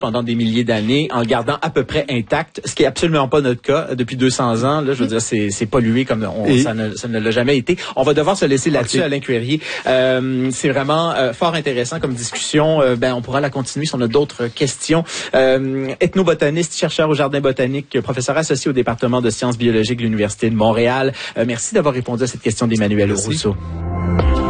pendant des milliers d'années en gardant à peu près intact, ce qui est absolument pas notre cas depuis 200 ans. Là, je veux dire, c'est pollué comme ça ne l'a jamais été. On va devoir se laisser là-dessus, Alain Cuerrier. C'est vraiment fort intéressant comme discussion. On pourra la continuer si on a d'autres questions. Ethnobotaniste, chercheur au Jardin botanique, professeur associé au département de sciences biologiques de l'Université de Montréal. Merci d'avoir répondu à cette question d'Emmanuel Rousseau.